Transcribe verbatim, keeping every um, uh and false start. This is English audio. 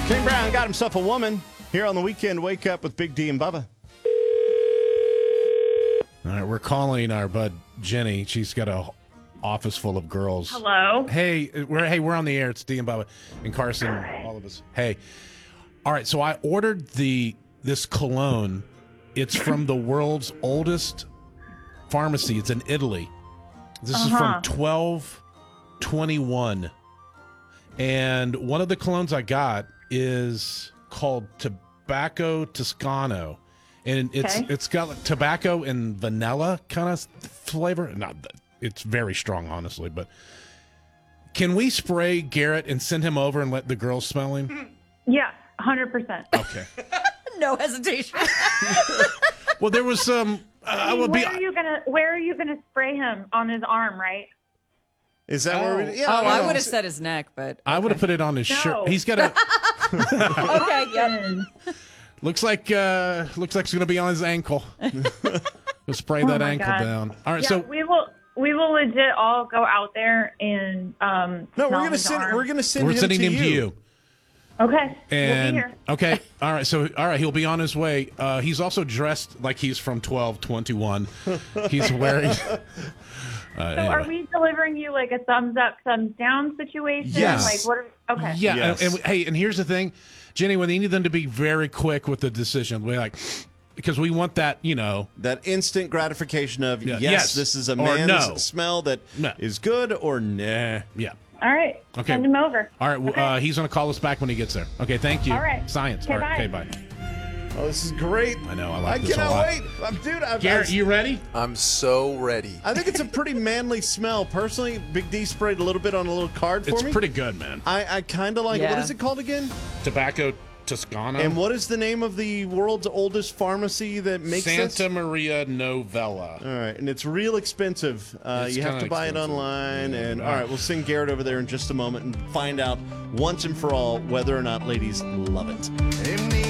Kane Brown got himself a woman here on the weekend. Wake up with Big D and Bubba. All right, we're calling our bud Jenny. She's got a office full of girls. Hello. Hey, we're hey, we're on the air. It's D and Bubba and Carson, all of us. Hey. All right, so I ordered the this cologne. It's from the world's oldest pharmacy. It's in Italy. This uh-huh. is from twelve twenty-one. And one of the colognes I got is called Tobacco Toscano. And it's okay. it's got like tobacco and vanilla kind of flavor. Not it's very strong, honestly, but can we spray Garrett and send him over and let the girls smell him? Yeah, one hundred percent. Okay. No hesitation. Well, there was some uh, I mean, I would where be are you gonna where are you gonna spray him? On his arm, right? Is that oh. where we? Yeah, oh, I know. would have said his neck, but okay. I would have put it on his no. shirt. He's got a. Okay, yep. Looks like uh, looks like it's gonna be on his ankle. We'll spray Oh that my ankle God. down. All right, Yeah, so we will we will legit all go out there and um. No, we're smell gonna his send. arm. We're gonna send we're him sending to him you. to you. Okay. And we'll be here. okay, all right. So all right, he'll be on his way. Uh, he's also dressed like he's from twelve twenty-one. He's wearing. Uh, So anyway. are we delivering you like a thumbs up, thumbs down situation? Yes. Like what? Are, okay. Yeah, Yes. and, and hey, and here's the thing, Jenny, we need them to be very quick with the decision. We're like, because we want that, you know, That instant gratification of Yeah. yes, Yes. this is a Or man's no. smell that is No. good, or nah. yeah. All right. Okay. Send him over. All right, Okay. uh, he's gonna call us back when he gets there. Okay, thank you. All right. Science. Okay, All right, bye. okay, bye. Oh, this is great. I know, I I like this a cannot lot. wait. I'm, dude, I, Garrett, I, you ready? I'm so ready. I think it's a pretty manly smell. Personally, Big D sprayed a little bit on a little card for It's me. pretty good, man. I, I kind of like it. What Yeah. is it called again? Tobacco Toscano. And what is the name of the world's oldest pharmacy that makes this? Santa Maria Novella. All right, and it's real expensive. Uh, It's you have kinda to buy expensive. it online. Yeah. And all right, we'll send Garrett over there in just a moment and find out once and for all whether or not ladies love it.